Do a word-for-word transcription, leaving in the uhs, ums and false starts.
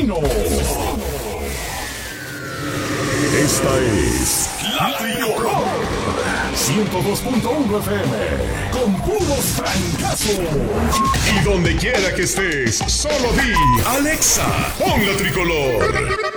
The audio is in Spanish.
Vecino. Esta es La Tricolor ciento dos punto uno F M con puros francazos. Y donde quiera que estés, solo di Alexa, pon La Tricolor.